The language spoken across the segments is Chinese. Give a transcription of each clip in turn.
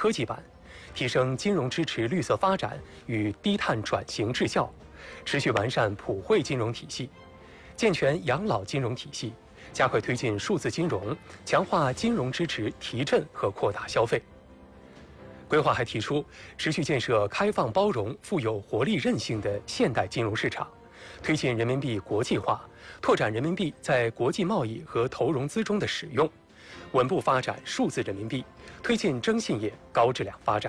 科技版，提升金融支持绿色发展与低碳转型质效，持续完善普惠金融体系，健全养老金融体系，加快推进数字金融，强化金融支持提振和扩大消费。规划还提出，持续建设开放包容、富有活力韧性的现代金融市场，推进人民币国际化，拓展人民币在国际贸易和投融资中的使用，稳步发展数字人民币，推进征信业高质量发展。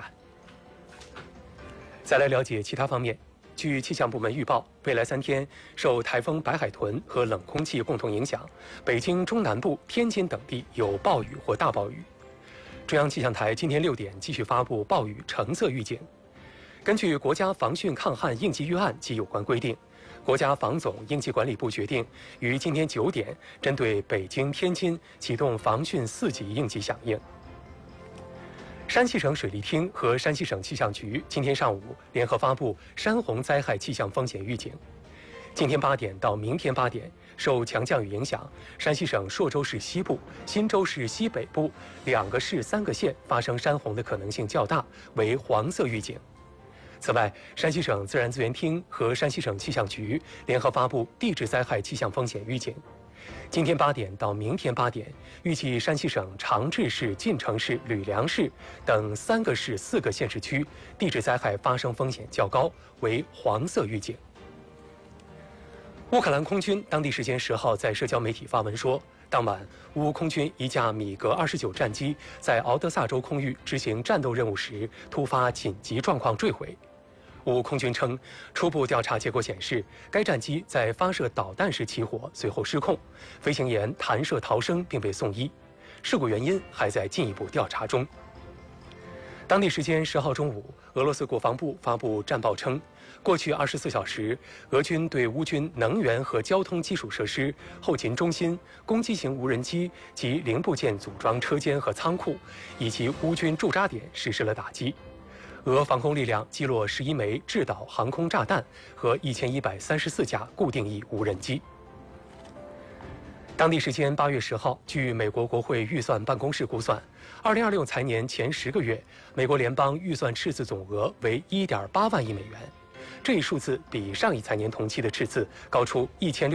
再来了解其他方面。据气象部门预报，未来3天受台风白海豚和冷空气共同影响，北京中南部、天津等地有暴雨或大暴雨。中央气象台今天6点继续发布暴雨橙色预警。根据国家防汛抗旱应急预案及有关规定，国家防总应急管理部决定于今天9点针对北京、天津启动防汛4级应急响应。山西省水利厅和山西省气象局今天上午联合发布山洪灾害气象风险预警。今天8点到明天8点，受强降雨影响，山西省朔州市西部、忻州市西北部2个市3个县发生山洪的可能性较大，为黄色预警。此外，山西省自然资源厅和山西省气象局联合发布地质灾害气象风险预警。今天8点到明天8点，预计山西省长治市、晋城市、吕梁市等3个市4个县市区地质灾害发生风险较高，为黄色预警。乌克兰空军当地时间10号在社交媒体发文说，当晚乌空军一架米格29战机在敖德萨州空域执行战斗任务时突发紧急状况坠毁。乌空军称，初步调查结果显示，该战机在发射导弹时起火，随后失控，飞行员弹射逃生并被送医，事故原因还在进一步调查中。当地时间10号中午，俄罗斯国防部发布战报称，过去24小时，俄军对乌军能源和交通基础设施、后勤中心、攻击型无人机及零部件组装车间和仓库，以及乌军驻扎点实施了打击。俄防空力量击落11枚制导航空炸弹和1134架固定翼无人机。当地时间8月10号，据美国国会预算办公室估算，2026财年前10个月，美国联邦预算赤字总额为1.8万亿美元，这一数字比上一财年同期的赤字高出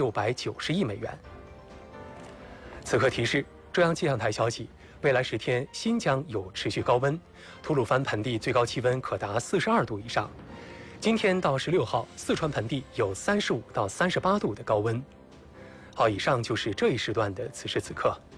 1690亿美元。此刻提示，中央气象台消息，未来10天新疆有持续高温，吐鲁番盆地最高气温可达42度以上。今天到16号，四川盆地有35到38度的高温。好，以上就是这一时段的此时此刻。